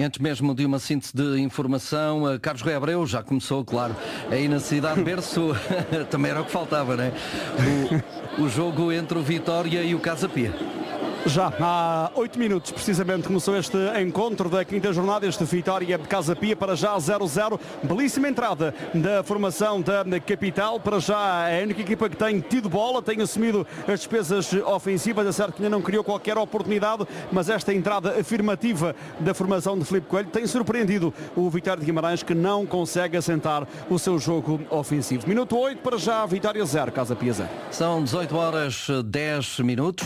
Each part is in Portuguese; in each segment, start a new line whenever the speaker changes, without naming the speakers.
Antes mesmo de uma síntese de informação, Carlos Rui Abreu já começou, claro, aí na cidade de Berço, também era o que faltava, não é? O jogo entre o Vitória e o Casa Pia.
Já há 8 minutos, precisamente, começou este encontro da quinta jornada, este Vitória de Casa Pia, para já 0-0. Belíssima entrada da formação da capital. Para já é a única equipa que tem tido bola, tem assumido as despesas ofensivas. É certo que ainda não criou qualquer oportunidade, mas esta entrada afirmativa da formação de Filipe Coelho tem surpreendido o Vitória de Guimarães, que não consegue assentar o seu jogo ofensivo. Minuto 8, para já, Vitória 0, Casa Pia 0.
São 18 horas 10 minutos.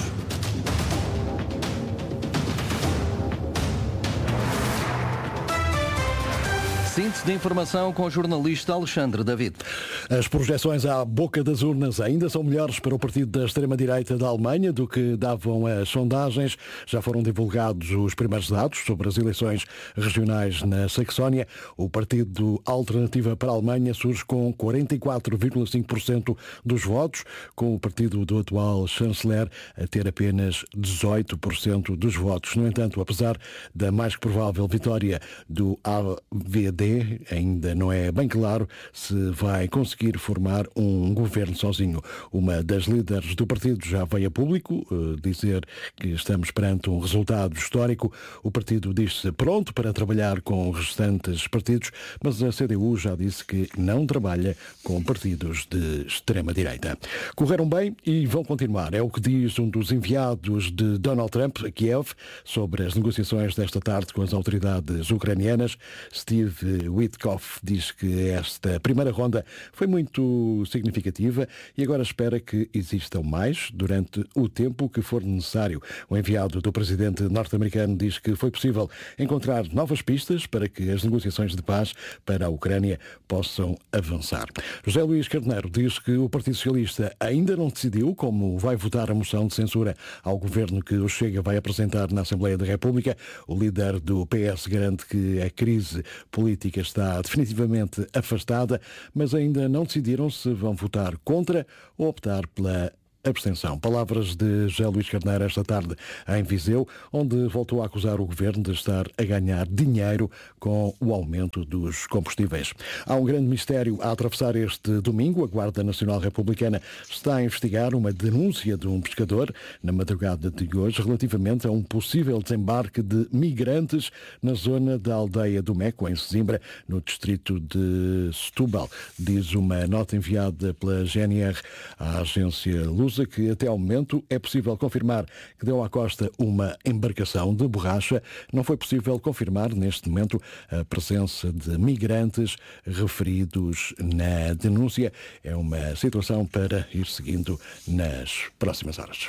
Síntese de informação com o jornalista Alexandre David.
As projeções à boca das urnas ainda são melhores para o partido da extrema-direita da Alemanha do que davam as sondagens. Já foram divulgados os primeiros dados sobre as eleições regionais na Saxónia. O partido Alternativa para a Alemanha surge com 44,5% dos votos, com o partido do atual chanceler a ter apenas 18% dos votos. No entanto, apesar da mais que provável vitória do AVD, ainda não é bem claro se vai conseguir formar um governo sozinho. Uma das líderes do partido já veio a público dizer que estamos perante um resultado histórico. O partido diz-se pronto para trabalhar com os restantes partidos, mas a CDU já disse que não trabalha com partidos de extrema-direita. Correram bem e vão continuar. É o que diz um dos enviados de Donald Trump a Kiev sobre as negociações desta tarde com as autoridades ucranianas. Steve Witkoff diz que esta primeira ronda foi muito significativa e agora espera que existam mais durante o tempo que for necessário. O enviado do presidente norte-americano diz que foi possível encontrar novas pistas para que as negociações de paz para a Ucrânia possam avançar. José Luís Carneiro diz que o Partido Socialista ainda não decidiu como vai votar a moção de censura ao governo que o Chega vai apresentar na Assembleia da República. O líder do PS garante que a crise política está definitivamente afastada, mas ainda não decidiram se vão votar contra ou optar pela abstenção. Palavras de José Luís Carneiro esta tarde em Viseu, onde voltou a acusar o governo de estar a ganhar dinheiro com o aumento dos combustíveis. Há um grande mistério a atravessar este domingo. A Guarda Nacional Republicana está a investigar uma denúncia de um pescador na madrugada de hoje relativamente a um possível desembarque de migrantes na zona da aldeia do Meco, em Sesimbra, no distrito de Setúbal. Diz uma nota enviada pela GNR à agência Lusa que até ao momento é possível confirmar que deu à costa uma embarcação de borracha. Não foi possível confirmar neste momento a presença de migrantes referidos na denúncia. É uma situação para ir seguindo nas próximas horas.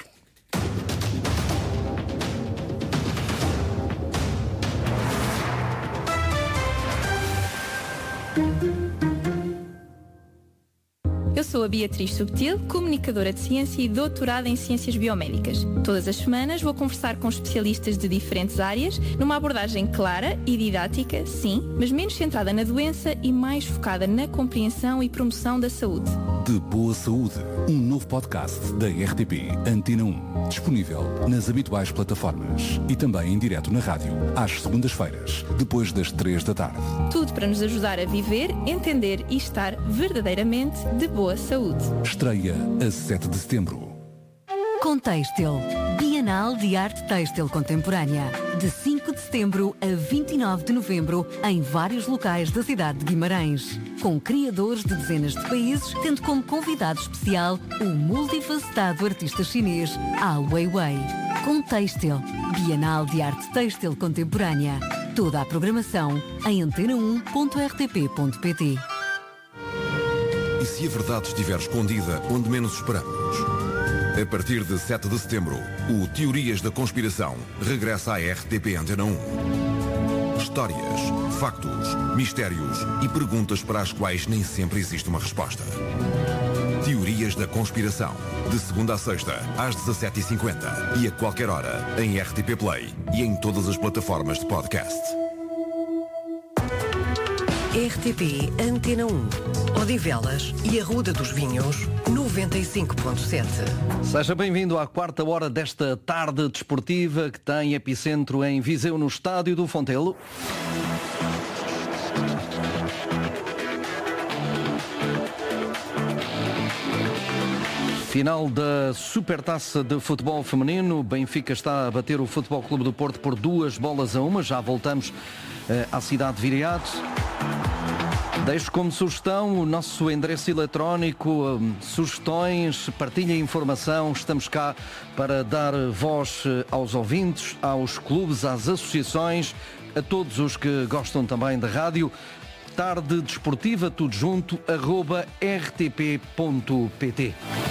Eu sou a Beatriz Subtil, comunicadora de ciência e doutorada em Ciências Biomédicas. Todas as semanas vou conversar com especialistas de diferentes áreas, numa abordagem clara e didática, sim, mas menos centrada na doença e mais focada na compreensão e promoção da saúde.
De Boa Saúde, um novo podcast da RTP Antena 1, disponível nas habituais plataformas e também em direto na rádio, às segundas-feiras, depois das 3 da tarde.
Tudo para nos ajudar a viver, entender e estar verdadeiramente de boa saúde.
Estreia a 7 de setembro.
Contextil, Bienal de Arte Têxtil Contemporânea, de 5 de setembro a 29 de novembro, em vários locais da cidade de Guimarães, com criadores de dezenas de países, tendo como convidado especial o multifacetado artista chinês Ai Weiwei. Contextil, Bienal de Arte Têxtil Contemporânea. Toda a programação em antena1.rtp.pt.
E se a verdade estiver escondida onde menos esperamos? A partir de 7 de setembro, o Teorias da Conspiração regressa à RTP Antena 1. Histórias, factos, mistérios e perguntas para as quais nem sempre existe uma resposta. Teorias da Conspiração, de segunda a sexta, às 17h50 e a qualquer hora, em RTP Play e em todas as plataformas de podcast.
RTP Antena 1, Odivelas e Arruda dos Vinhos, 95.7.
Seja bem-vindo à quarta hora desta tarde desportiva que tem epicentro em Viseu, no Estádio do Fontelo. Final da Supertaça de Futebol Feminino. Benfica está a bater o Futebol Clube do Porto por 2-1. Já voltamos à cidade de Viriato. Deixo como sugestão o nosso endereço eletrónico, sugestões, partilha informação. Estamos cá para dar voz aos ouvintes, aos clubes, às associações, a todos os que gostam também da rádio. Tarde desportiva, tudo junto, @rtp.pt.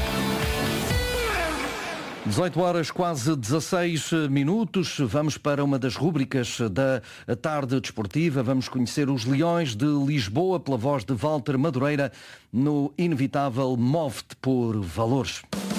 18 horas, quase 16 minutos. Vamos para uma das rúbricas da tarde desportiva. Vamos conhecer os Leões de Lisboa pela voz de Walter Madureira no inevitável Move-te por Valores.